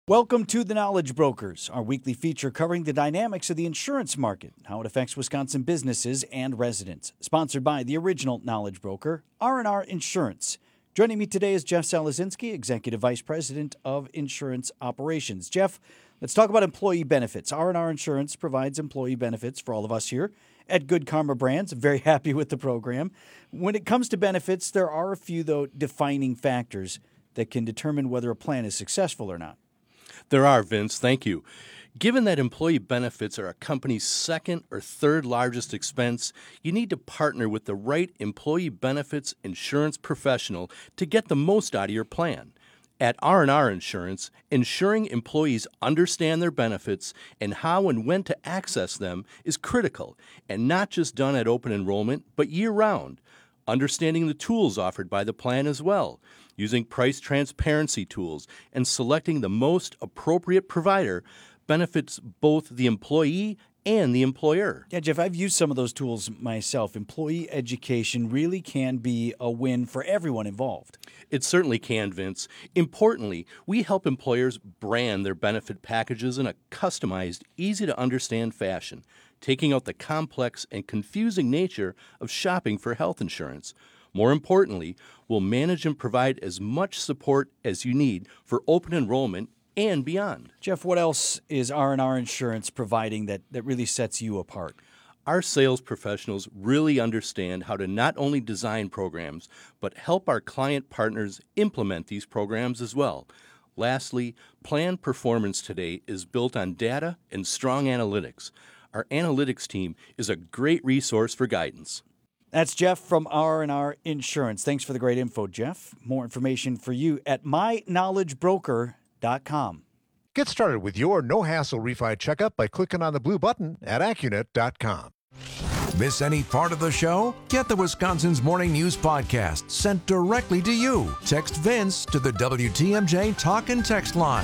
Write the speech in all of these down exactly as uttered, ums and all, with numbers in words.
Welcome to The Knowledge Brokers, our weekly feature covering the dynamics of the insurance market, how it affects Wisconsin businesses and residents. Sponsored by the original Knowledge Broker, R and R Insurance. Joining me today is Jeff Salazinski, Executive Vice President of Insurance Operations. Jeff, let's talk about employee benefits. R and R Insurance provides employee benefits for all of us here at Good Karma Brands. I'm very happy with the program. When it comes to benefits, there are a few, though, defining factors that can determine whether a plan is successful or not. There are, Vince. Thank you. Given that employee benefits are a company's second or third largest expense, you need to partner with the right employee benefits insurance professional to get the most out of your plan. At R and R Insurance, ensuring employees understand their benefits and how and when to access them is critical, and not just done at open enrollment, but year-round. Understanding the tools offered by the plan as well, using price transparency tools, and selecting the most appropriate provider benefits both the employee and the employer. Yeah, Jeff, I've used some of those tools myself. Employee education really can be a win for everyone involved. It certainly can, Vince. Importantly, we help employers brand their benefit packages in a customized, easy-to-understand fashion, taking out the complex and confusing nature of shopping for health insurance. More importantly, we'll manage and provide as much support as you need for open enrollment and beyond. Jeff, what else is R and R Insurance providing that, that really sets you apart? Our sales professionals really understand how to not only design programs, but help our client partners implement these programs as well. Lastly, plan performance today is built on data and strong analytics. Our analytics team is a great resource for guidance. That's Jeff from R and R Insurance. Thanks for the great info, Jeff. More information for you at my knowledge broker dot com. Get started with your no-hassle refi checkup by clicking on the blue button at Accunet dot com. Miss any part of the show? Get the Wisconsin's Morning News podcast sent directly to you. Text Vince to the W T M J Talk and Text line.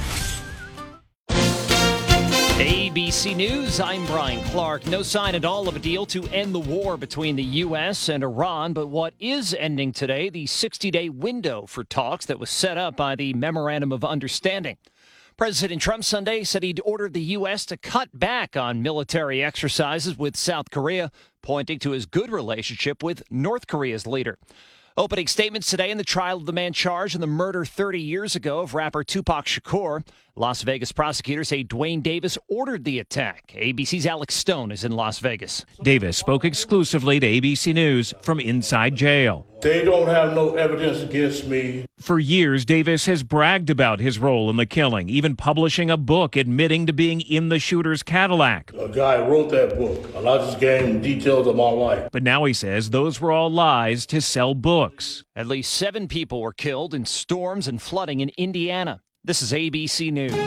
A B C News, I'm Brian Clark. No sign at all of a deal to end the war between the U S and Iran, but what is ending today, the sixty-day window for talks that was set up by the Memorandum of Understanding. President Trump Sunday said he'd ordered the U S to cut back on military exercises with South Korea, pointing to his good relationship with North Korea's leader. Opening statements today in the trial of the man charged in the murder thirty years ago of rapper Tupac Shakur. Las Vegas prosecutors say Dwayne Davis ordered the attack. A B C's Alex Stone is in Las Vegas. Davis spoke exclusively to A B C News from inside jail. They don't have no evidence against me. For years, Davis has bragged about his role in the killing, even publishing a book admitting to being in the shooter's Cadillac. A guy wrote that book, and I just gave him details of my life. But now he says those were all lies to sell books. At least seven people were killed in storms and flooding in Indiana. This is A B C News.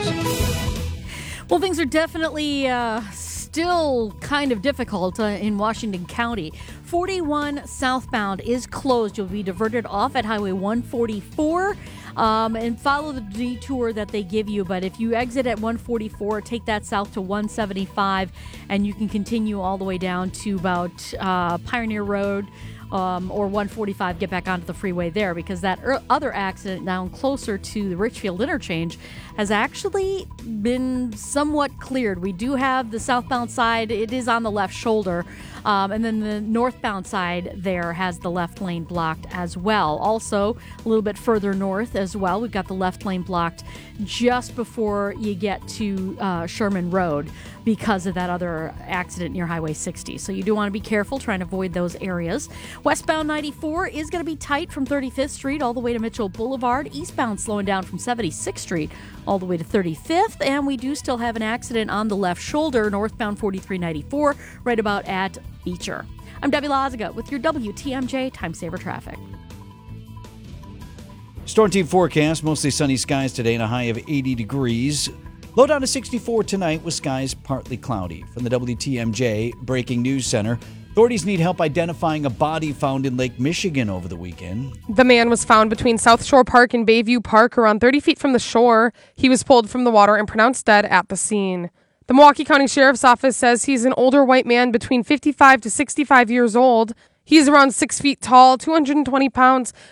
Well, things are definitely uh, still kind of difficult uh, in Washington County. forty-one southbound is closed. You'll be diverted off at Highway one forty-four um, and follow the detour that they give you. But if you exit at one forty-four, take that south to one seventy-five, and you can continue all the way down to about uh, Pioneer Road. Um, or one forty-five, get back onto the freeway there, because that er- other accident down closer to the Richfield interchange has actually been somewhat cleared. We do have the southbound side, it is on the left shoulder, um, and then the northbound side there has the left lane blocked as well. Also, a little bit further north as well, we've got the left lane blocked just before you get to uh, Sherman Road because of that other accident near Highway sixty. So you do want to be careful, trying to avoid those areas. Westbound ninety-four is going to be tight from thirty-fifth Street all the way to Mitchell Boulevard. Eastbound slowing down from seventy-sixth Street all the way to thirty-fifth. And we do still have an accident on the left shoulder, northbound forty-three ninety-four, right about at Beecher. I'm Debbie Lazaga with your W T M J Time Saver Traffic. Storm team forecast, mostly sunny skies today and a high of eighty degrees. Low down to sixty-four tonight with skies partly cloudy. From the W T M J Breaking News Center, authorities need help identifying a body found in Lake Michigan over the weekend. The man was found between South Shore Park and Bayview Park, around thirty feet from the shore. He was pulled from the water and pronounced dead at the scene. The Milwaukee County Sheriff's Office says he's an older white man between fifty-five to sixty-five years old. He is around six feet tall, two hundred twenty pounds,